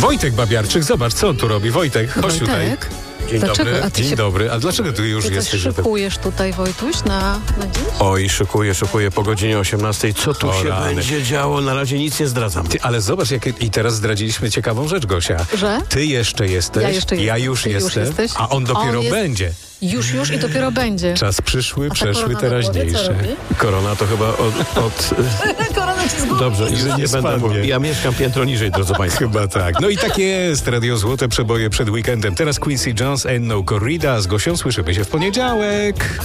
Wojtek Babiarczyk, zobacz, co on tu robi. Wojtek, chodź tutaj. Dzień Dlaczego? dobry. A ty Dzień się- dobry. A dlaczego ty już Ty też jesteś? szykujesz tutaj, Wojtuś, na dziś? Oj, szykuję po godzinie 18. Co tu O się rany. będzie działo? Na razie nic nie zdradzam. Ty, ale zobacz, i teraz zdradziliśmy ciekawą rzecz, Gosia. Że? Ty jeszcze jesteś, Ja jeszcze jestem, już ty już jestem, jesteś. a on dopiero On jest- będzie. Już i dopiero będzie. Czas przyszły, A ta przeszły, korona na głowie co teraźniejsze. robi? Korona to chyba od Korona ci z głowy. Dobrze, Że nie nie będę spadnie. mówił. Ja mieszkam piętro niżej, drodzy państwo. Chyba tak. No i tak jest. Radio Złote Przeboje przed weekendem. Teraz Quincy Jones and No Corrida. Z Gosią słyszymy się w poniedziałek.